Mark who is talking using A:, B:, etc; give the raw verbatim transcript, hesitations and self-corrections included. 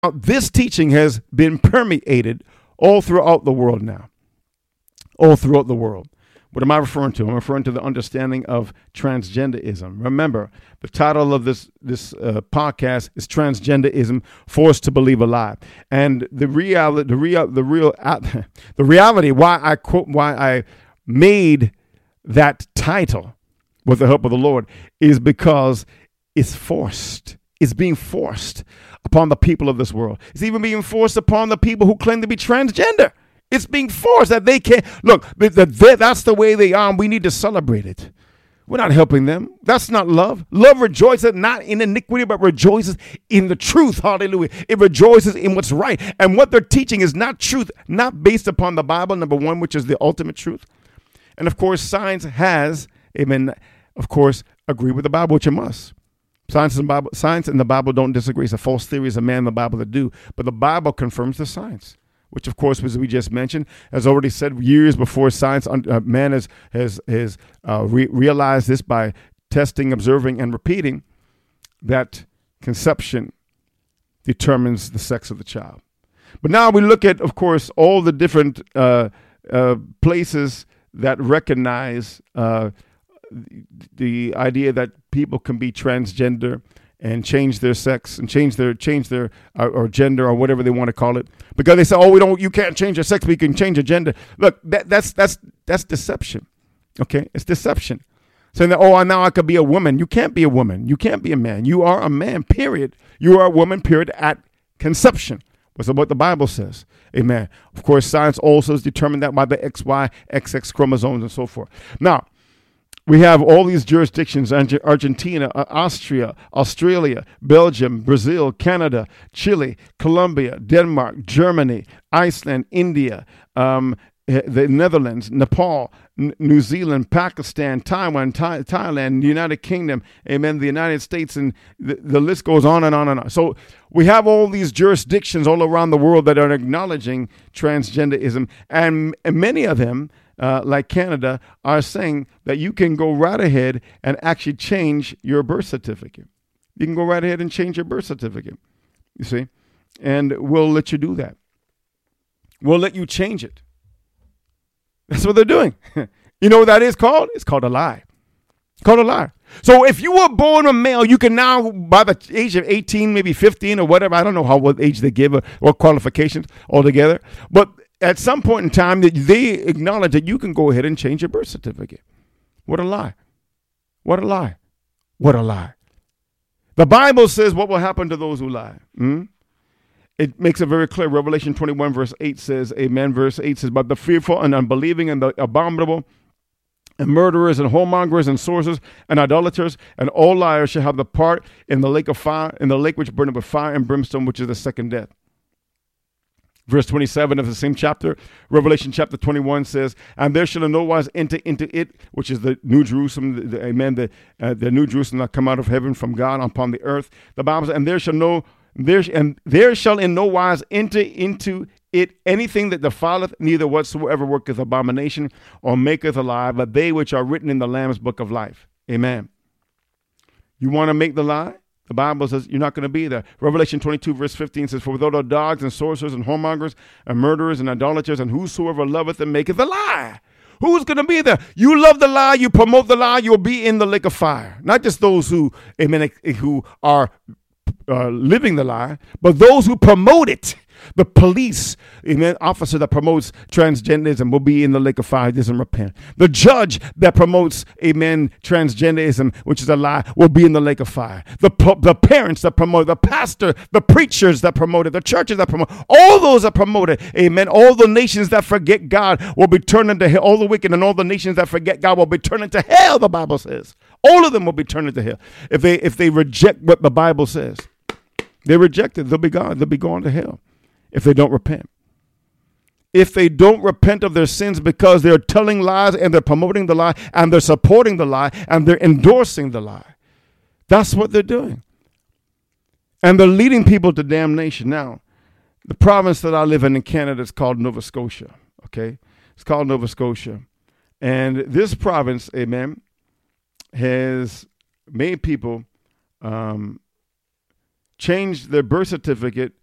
A: This teaching has been permeated all throughout the world now, all throughout the world. What am I referring to? I'm referring to the understanding of transgenderism. Remember, the title of this this uh, podcast is Transgenderism: Forced to Believe a Lie. And the reality, the real, the real, uh, the reality why I quote, why I made that title with the help of the Lord is because it's forced. It's being forced upon the people of this world. It's even being forced upon the people who claim to be transgender. It's being forced that they can't. Look, the, the, that's the way they are, and we need to celebrate it. We're not helping them. That's not love. Love rejoices not in iniquity, but rejoices in the truth. Hallelujah. It rejoices in what's right. And what they're teaching is not truth, not based upon the Bible, number one, which is the ultimate truth. And, of course, science has, amen, of course, agree with the Bible, which it must. Science and, Bible, science and the Bible don't disagree. It's a false theory of man in the Bible that do. But the Bible confirms the science, which, of course, as we just mentioned, has already said years before science, uh, man has, has, has uh, re- realized this by testing, observing, and repeating, that conception determines the sex of the child. But now we look at, of course, all the different uh, uh, places that recognize uh, the idea that people can be transgender and change their sex and change their change their uh, or gender or whatever they want to call it, because they say, oh, we don't, you can't change your sex, but you can change your gender. Look, that, that's that's that's deception. Okay, it's deception. Saying that, oh, now I could be a woman. You can't be a woman. You can't be a man. You are a man. Period. You are a woman. Period. At conception. That's what the Bible says. Amen. Of course, science also is determined that by the X Y, X X chromosomes and so forth. Now, we have all these jurisdictions: Argentina, Austria, Australia, Belgium, Brazil, Canada, Chile, Colombia, Denmark, Germany, Iceland, India, um, the Netherlands, Nepal, N- New Zealand, Pakistan, Taiwan, Thai- Thailand, the United Kingdom, amen, the United States, and the, the list goes on and on and on. So we have all these jurisdictions all around the world that are acknowledging transgenderism, and, and many of them, Uh, like Canada, are saying that you can go right ahead and actually change your birth certificate. You can go right ahead and change your birth certificate, you see, and we'll let you do that. We'll let you change it. That's what they're doing. You know what that is called? It's called a lie. It's called a lie. So if you were born a male, you can now, by the age of eighteen, maybe fifteen or whatever, I don't know how what age they give or, or qualifications altogether, but at some point in time, that they acknowledge that you can go ahead and change your birth certificate. What a lie. What a lie. What a lie. The Bible says what will happen to those who lie. Hmm? It makes it very clear. Revelation twenty-one verse eight says, amen, verse eight says, but the fearful and unbelieving and the abominable and murderers and whoremongers and sorcerers and idolaters and all liars shall have the part in the lake of fire, in the lake which burneth with fire and brimstone, which is the second death. Verse twenty-seven of the same chapter, Revelation chapter twenty-one says, and there shall in no wise enter into it, which is the New Jerusalem, the, the, amen, the, uh, the New Jerusalem that come out of heaven from God upon the earth. The Bible says, and there shall no, there and there shall in no wise enter into it anything that defileth, neither whatsoever worketh abomination or maketh a lie, but they which are written in the Lamb's book of life. Amen. You want to make the lie? The Bible says you're not going to be there. Revelation twenty-two verse fifteen says, for without dogs and sorcerers and whoremongers and murderers and idolaters and whosoever loveth and maketh a lie. Who's going to be there? You love the lie, you promote the lie, you'll be in the lake of fire. Not just those who, amen, who are uh, living the lie, but those who promote it. The police, amen, officer that promotes transgenderism will be in the lake of fire, doesn't repent. The judge that promotes, amen, transgenderism, which is a lie, will be in the lake of fire. The the parents that promote, the pastor, the preachers that promote it, the churches that promote, all those that promote it, amen. All the nations that forget God will be turned into hell. All the wicked and all the nations that forget God will be turned into hell, the Bible says. All of them will be turned into hell if they if they reject what the Bible says. They reject it, they'll be gone. They'll be going to hell if they don't repent. If they don't repent of their sins because they're telling lies and they're promoting the lie and they're supporting the lie and they're endorsing the lie. That's what they're doing. And they're leading people to damnation. Now, the province that I live in in Canada is called Nova Scotia, okay? It's called Nova Scotia. And this province, amen, has made people um, change their birth certificate